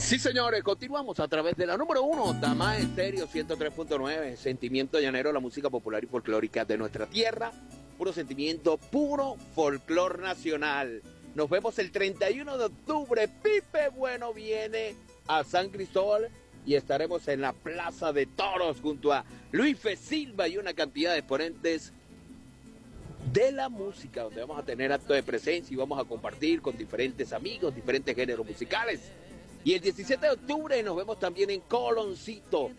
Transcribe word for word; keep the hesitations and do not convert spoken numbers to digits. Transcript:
Sí, señores, continuamos a través de la número uno, Tamá Estéreo ciento tres punto nueve, Sentimiento Llanero, la música popular y folclórica de nuestra tierra, puro sentimiento, puro folclor nacional. Nos vemos el treinta y uno de octubre, Pipe Bueno viene a San Cristóbal y estaremos en la Plaza de Toros junto a Luis Fe Silva y una cantidad de exponentes de la música, donde vamos a tener acto de presencia y vamos a compartir con diferentes amigos, diferentes géneros musicales. Y el diecisiete de octubre nos vemos también en Coloncito,